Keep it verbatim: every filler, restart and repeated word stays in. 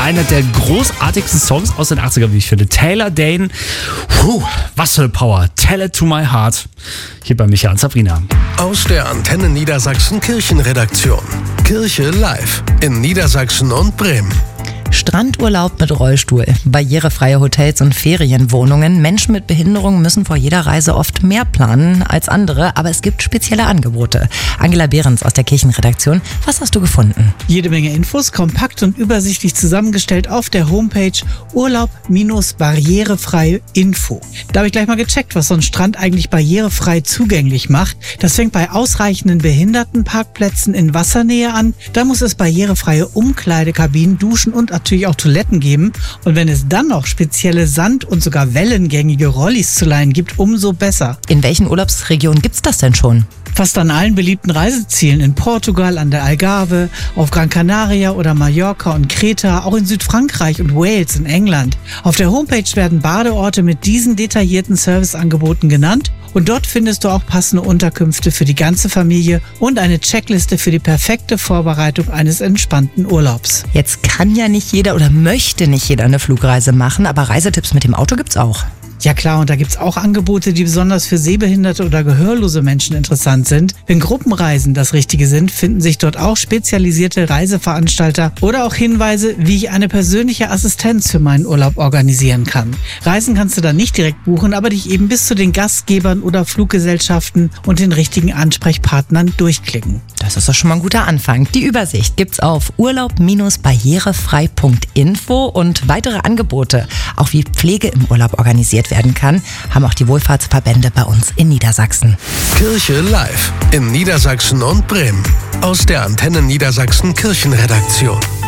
einer der großartigsten Songs aus den achtzigern, wie ich finde. Taylor Dayne, puh, was für eine Power. Tell it to my heart. Hier bei Micha und Sabrina. Aus der Antenne Niedersachsen Kirchenredaktion. Kirche live in Niedersachsen und Bremen. Strandurlaub mit Rollstuhl, barrierefreie Hotels und Ferienwohnungen. Menschen mit Behinderung müssen vor jeder Reise oft mehr planen als andere, aber es gibt spezielle Angebote. Angela Behrens aus der Kirchenredaktion, was hast du gefunden? Jede Menge Infos, kompakt und übersichtlich zusammengestellt auf der Homepage Urlaub-barrierefrei Info. Da habe ich gleich mal gecheckt, was so ein Strand eigentlich barrierefrei zugänglich macht. Das fängt bei ausreichenden Behindertenparkplätzen in Wassernähe an. Da muss es barrierefreie Umkleidekabinen, Duschen und natürlich auch Toiletten geben. Und wenn es dann noch spezielle Sand- und sogar wellengängige Rollis zu leihen gibt, umso besser. In welchen Urlaubsregionen gibt's das denn schon? Fast an allen beliebten Reisezielen, in Portugal, an der Algarve, auf Gran Canaria oder Mallorca und Kreta, auch in Südfrankreich und Wales in England. Auf der Homepage werden Badeorte mit diesen detaillierten Serviceangeboten genannt und dort findest du auch passende Unterkünfte für die ganze Familie und eine Checkliste für die perfekte Vorbereitung eines entspannten Urlaubs. Jetzt kann ja nicht jeder oder möchte nicht jeder eine Flugreise machen, aber Reisetipps mit dem Auto gibt's auch. Ja klar, und da gibt's auch Angebote, die besonders für sehbehinderte oder gehörlose Menschen interessant sind. Wenn Gruppenreisen das Richtige sind, finden sich dort auch spezialisierte Reiseveranstalter oder auch Hinweise, wie ich eine persönliche Assistenz für meinen Urlaub organisieren kann. Reisen kannst du dann nicht direkt buchen, aber dich eben bis zu den Gastgebern oder Fluggesellschaften und den richtigen Ansprechpartnern durchklicken. Das ist doch schon mal ein guter Anfang. Die Übersicht gibt's auf urlaub-barrierefrei punkt info und weitere Angebote, auch wie Pflege im Urlaub organisiert werden kann, haben auch die Wohlfahrtsverbände bei uns in Niedersachsen. Kirche live in Niedersachsen und Bremen. Aus der Antenne Niedersachsen Kirchenredaktion.